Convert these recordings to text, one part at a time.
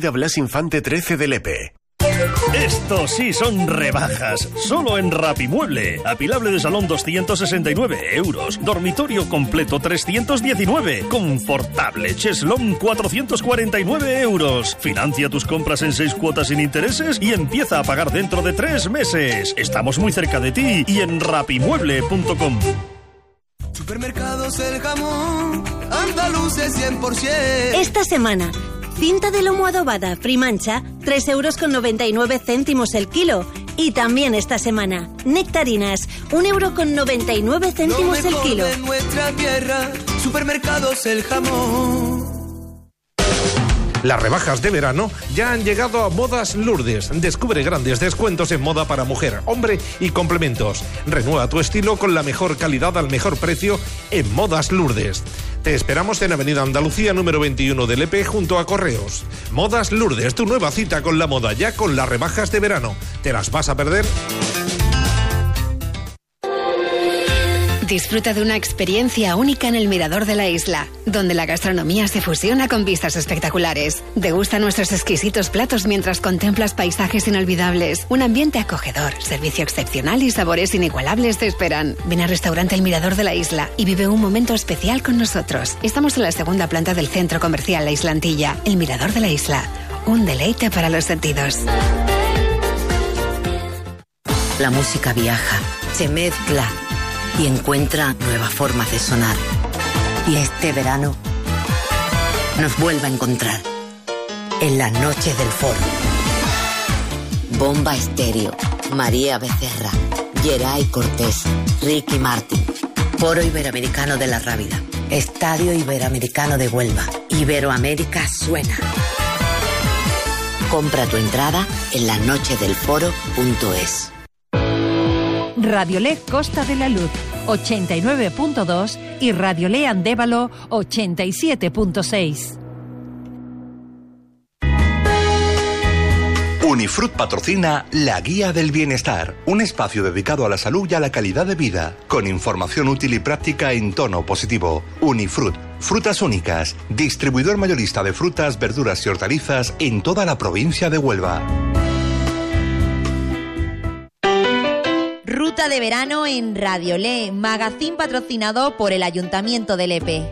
Avenida Blas Infante 13 de Lepe. Estos sí son rebajas, solo en Rapimueble. Apilable de salón 269 euros, dormitorio completo 319, confortable cheslón 449 euros. Financia tus compras en 6 cuotas sin intereses y empieza a pagar dentro de 3 meses. Estamos muy cerca de ti y en rapimueble.com. Supermercados El Jamón, andaluces 100%. Esta semana, cinta de lomo adobada Frimancha, 3,99 € el kilo. Y también esta semana, nectarinas, 1,99 € el kilo. De nuestra tierra, Supermercados El Jamón. Las rebajas de verano ya han llegado a Modas Lourdes. Descubre grandes descuentos en moda para mujer, hombre y complementos. Renueva tu estilo con la mejor calidad al mejor precio en Modas Lourdes. Te esperamos en Avenida Andalucía número 21 de Lepe junto a Correos. Modas Lourdes, tu nueva cita con la moda ya con las rebajas de verano. ¿Te las vas a perder? Disfruta de una experiencia única en el Mirador de la Isla, donde la gastronomía se fusiona con vistas espectaculares. Degusta nuestros exquisitos platos mientras contemplas paisajes inolvidables. Un ambiente acogedor, servicio excepcional y sabores inigualables te esperan. Ven al restaurante El Mirador de la Isla y vive un momento especial con nosotros. Estamos en la segunda planta del centro comercial La Islantilla. El Mirador de la Isla, un deleite para los sentidos. La música viaja, se mezcla y encuentra nuevas formas de sonar. Y este verano nos vuelve a encontrar en las noches del Foro. Bomba Estéreo, María Becerra, Geray Cortés, Ricky Martin, Foro Iberoamericano de la Rábida, Estadio Iberoamericano de Huelva, Iberoamérica suena. Compra tu entrada en lasnochesdelforo.es. Radiolé Costa de la Luz 89.2 y Radiolé Andévalo 87.6. Unifrut patrocina La Guía del Bienestar, un espacio dedicado a la salud y a la calidad de vida, con información útil y práctica en tono positivo. Unifrut, frutas únicas, distribuidor mayorista de frutas, verduras y hortalizas en toda la provincia de Huelva. Ruta de verano en Radiolé, magazín patrocinado por el Ayuntamiento de Lepe.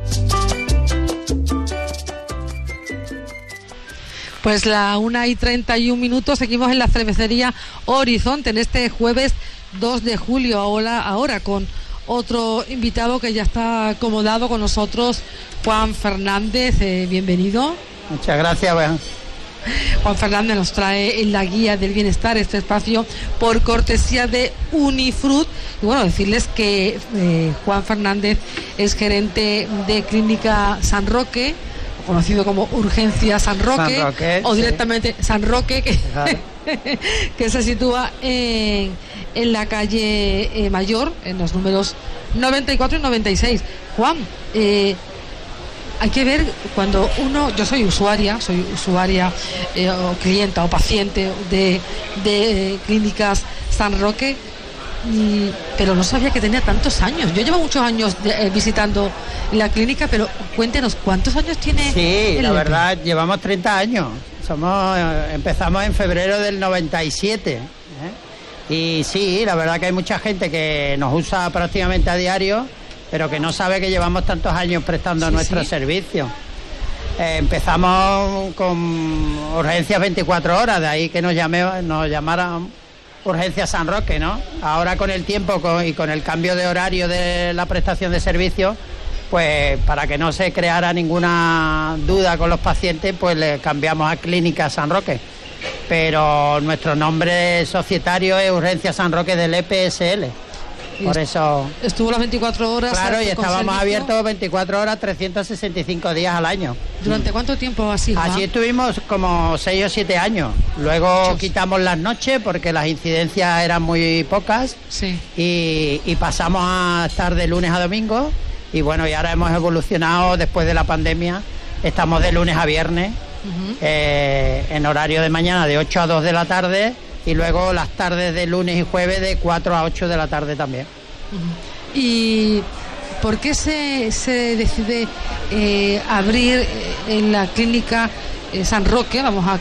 Pues la 1:31, seguimos en la cervecería Horizonte en este jueves 2 de julio, ahora con otro invitado que ya está acomodado con nosotros, Juan Fernández, bienvenido. Muchas gracias, Juan. Juan Fernández nos trae en La Guía del Bienestar este espacio por cortesía de Unifrut. Y bueno, decirles que Juan Fernández es gerente de Clínica San Roque, conocido como Urgencia San Roque, o directamente sí. San Roque, que se sitúa en la calle Mayor, en los números 94 y 96. Juan, hay que ver cuando yo soy usuaria o clienta o paciente de Clínicas San Roque, pero no sabía que tenía tantos años. Yo llevo muchos años visitando la clínica, pero cuéntenos, ¿cuántos años tiene? Sí, la verdad, llevamos 30 años. Empezamos en febrero del 97. Y sí, la verdad que hay mucha gente que nos usa prácticamente a diario, pero que no sabe que llevamos tantos años prestando nuestro servicio. Empezamos con urgencias 24 horas, de ahí que nos llamaran Urgencia San Roque, ¿no? Ahora con el tiempo y con el cambio de horario de la prestación de servicios, pues para que no se creara ninguna duda con los pacientes, pues le cambiamos a Clínica San Roque. Pero nuestro nombre societario es Urgencia San Roque del EPSL. Por eso estuvo las 24 horas. Claro, y estábamos abiertos 24 horas, 365 días al año. ¿Durante cuánto tiempo así, Juan? Así estuvimos como 6 o 7 años. Luego quitamos las noches porque las incidencias eran muy pocas. Sí. Y pasamos a estar de lunes a domingo. Y bueno, y ahora hemos evolucionado después de la pandemia. Estamos de lunes a viernes, en horario de mañana de 8 a 2 de la tarde. Y luego las tardes de lunes y jueves de 4 a 8 de la tarde también. ¿Y por qué se decide abrir en la clínica San Roque? Vamos a